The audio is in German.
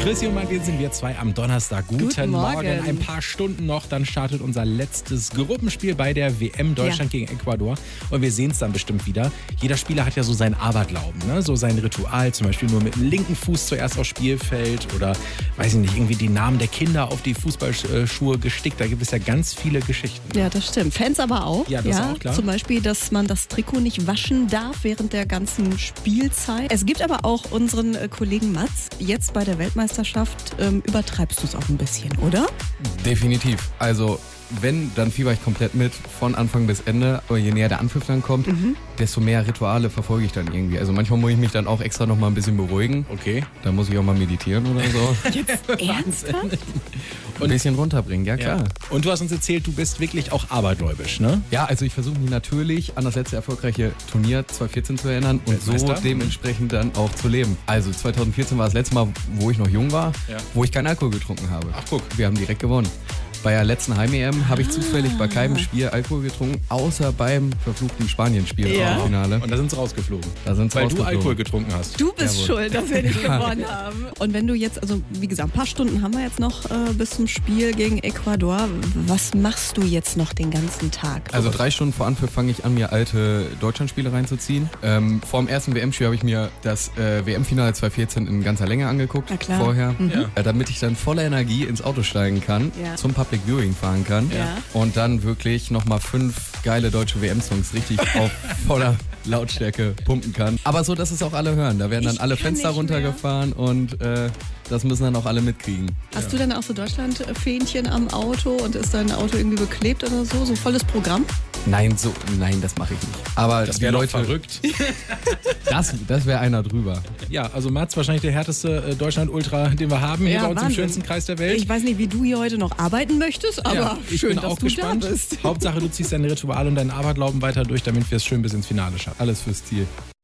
Chrissy und Martin sind wir zwei am Donnerstag. Guten Morgen. Ein paar Stunden noch, dann startet unser letztes Gruppenspiel bei der WM Deutschland gegen Ecuador. Und wir sehen es dann bestimmt wieder. Jeder Spieler hat ja so sein Aberglauben, ne? So sein Ritual, zum Beispiel nur mit dem linken Fuß zuerst aufs Spielfeld oder, weiß ich nicht, irgendwie die Namen der Kinder auf die Fußballschuhe gestickt. Da gibt es ja ganz viele Geschichten. Ja, das stimmt. Fans aber auch. Ja, das ist auch klar. Zum Beispiel, dass man das Trikot nicht waschen darf während der ganzen Spielzeit. Es gibt aber auch unseren Kollegen Mats, jetzt bei der Weltmeisterschaft übertreibst du es auch ein bisschen, oder? Definitiv. Also wenn, dann fieber ich komplett mit, von Anfang bis Ende. Aber je näher der Anpfiff dann kommt, desto mehr Rituale verfolge ich dann irgendwie. Also manchmal muss ich mich dann auch extra noch mal ein bisschen beruhigen. Okay. Da muss ich auch mal meditieren oder so. Ernsthaft? Ein bisschen runterbringen, ja klar. Ja. Und du hast uns erzählt, du bist wirklich auch abergläubisch, ne? Ja, also ich versuche mich natürlich an das letzte erfolgreiche Turnier 2014 zu erinnern und so Weltmeister? dementsprechend dann auch zu leben. Also 2014 war das letzte Mal, wo ich noch jung war, wo ich keinen Alkohol getrunken habe. Ach, guck. Wir haben direkt gewonnen. Bei der letzten Heim-EM habe ich zufällig bei keinem Spiel Alkohol getrunken, außer beim verfluchten Spanien-Spiel im Finale. Und da sind sie rausgeflogen. Da sind sie Weil du rausgeflogen. Alkohol getrunken hast. Du bist Jawohl. schuld, dass wir nicht gewonnen haben. Und wenn du jetzt, also wie gesagt, ein paar Stunden haben wir jetzt noch bis zum Spiel gegen Ecuador. Was machst du jetzt noch den ganzen Tag? Also 3 Stunden vor Anpfiff fange ich an, mir alte Deutschlandspiele reinzuziehen. Vor dem ersten WM-Spiel habe ich mir das WM-Finale 2014 in ganzer Länge angeguckt. Na klar. Vorher. Ja. Damit ich dann voller Energie ins Auto steigen kann, Ja. zum Public Viewing fahren kann Ja. und dann wirklich nochmal 5 geile deutsche WM-Songs richtig auf voller Lautstärke pumpen kann. Aber so, dass es auch alle hören. Da werden dann Ich alle kann Fenster nicht runtergefahren und das müssen dann auch alle mitkriegen. Hast du dann auch so Deutschland-Fähnchen am Auto und ist dein Auto irgendwie beklebt oder so? So volles Programm? Nein, das mache ich nicht. Aber Das die wäre doch Leute, verrückt. das wäre einer drüber. Ja, also Mats, wahrscheinlich der härteste Deutschland-Ultra, den wir haben, hier Ja, bei uns im Wahnsinn. schönsten Kreis der Welt. Ich weiß nicht, wie du hier heute noch arbeiten möchtest, aber Ja, ich schön, bin dass auch du gespannt. da bist. Hauptsache, du ziehst dein Ritual und deinen Aberglauben weiter durch, damit wir es schön bis ins Finale schaffen. Alles fürs Ziel.